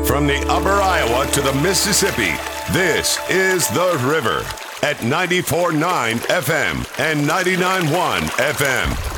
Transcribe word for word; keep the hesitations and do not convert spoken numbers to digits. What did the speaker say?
From the upper Iowa to the Mississippi, this is The River at ninety-four point nine F M and ninety-nine point one F M.